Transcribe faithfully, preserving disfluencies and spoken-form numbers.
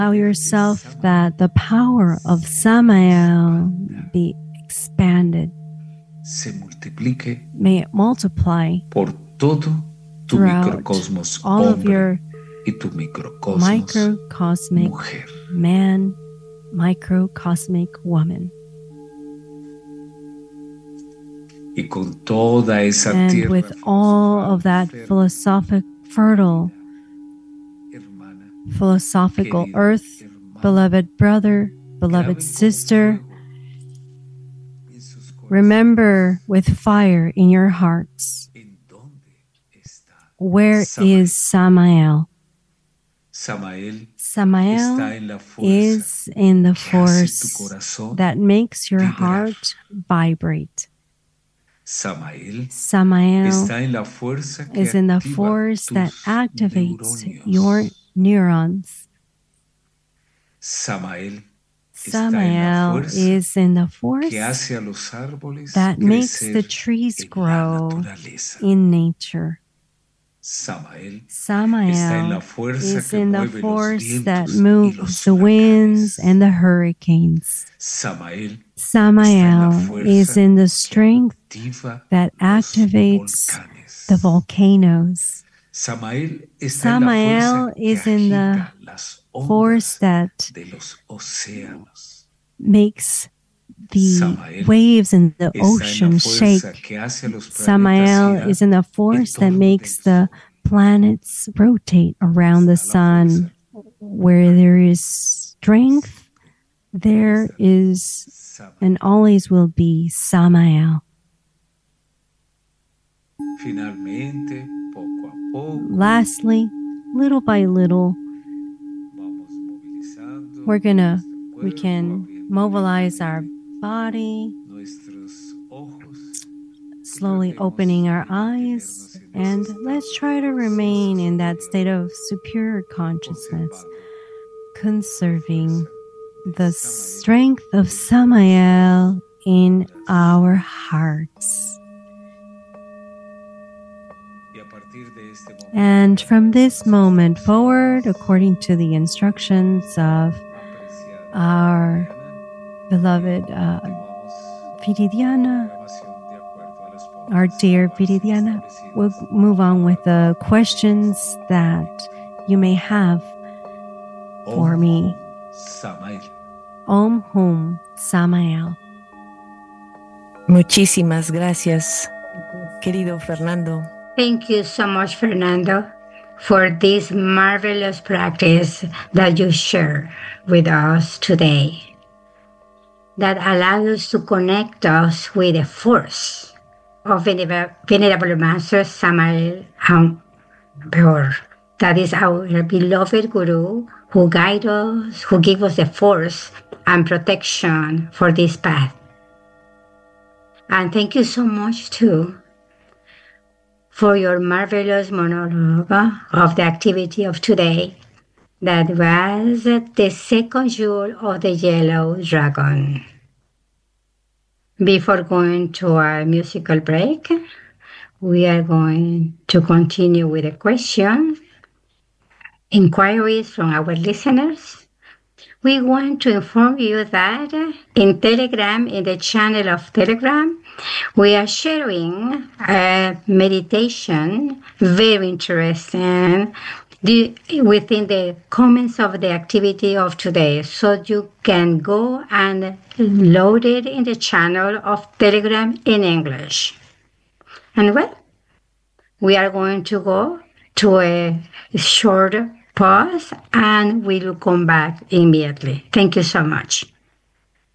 allow yourself that the power of Samael be expanded. Se multiplique May it multiply por todo tu microcosmos all of hombre your y tu microcosmos microcosmic mujer. man, microcosmic woman. Y con toda esa And tierra with all of that philosophic, fertile, hermana, philosophical querido earth, hermano, beloved brother, beloved graben con sister, fuego en sus corazones. remember with fire in your hearts, ¿En dónde está where Samael? is Samael? Samael Samael está en la fuerza is in the que hace tu force corazón that makes your vibrar. heart vibrate. Samael Samael está en la fuerza que is in the activa force that tus activates neuronios. your neurons. Samael está en la Samael fuerza is in the force que hace a los árboles that makes the crecer trees en la grow naturaleza. in nature. Samael está en Samael la fuerza is que in the mueve los force that vientos y moves los the winds huracanes. and the hurricanes. Samael Samael is in the strength activa that los activates volcanes. the volcanoes. Samael está Samael en la fuerza is que in the agita las force ondas that de los océanos. makes the Samael waves in the está en la ocean fuerza shake. que hace a los planetas Samael girar is in the en force that torno makes del the sol. planets rotate around the Está la fuerza. sun. Where there is strength, there is Samael. and always will be Samael. Finalmente, poco a poco, Lastly, little by little, vamos movilizando we're gonna, nuestro we cuerpo, can abriendo mobilize our lentamente body, nuestros ojos, slowly opening our eyes, and let's try to remain in that state of superior consciousness, conserving the strength of Samael in our hearts. And from this moment forward, according to the instructions of our beloved uh, Viridiana, our dear Viridiana, we'll move on with the questions that you may have for me. Om Hum Samael. Muchísimas gracias, querido Fernando. Thank you so much, Fernando, for this marvelous practice that you share with us today, that allows us to connect us with the force of Venerable, Venerable Master Samael Aun-Weor. That is our beloved Guru who guides us, who gives us the force and protection for this path. And thank you so much, too, for your marvelous monologue of the activity of today. That was the second jewel of the yellow dragon. Before going to our musical break, we are going to continue with a question, inquiries from our listeners. We want to inform you that in Telegram, in the channel of Telegram, we are sharing a meditation, very interesting, the, within the comments of the activity of today. So you can go and load it in the channel of Telegram in English. And well, we are going to go to a short pause and we'll come back immediately. Thank you so much.